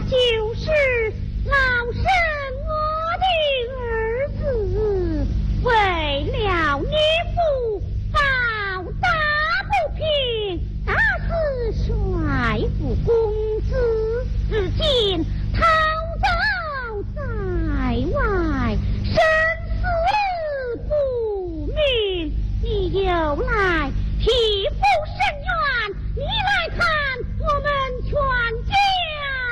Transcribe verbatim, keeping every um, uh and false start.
就是老身我的儿子，为了女父报答不平，打死帅府公子，如今逃走在外，生死不明，你又来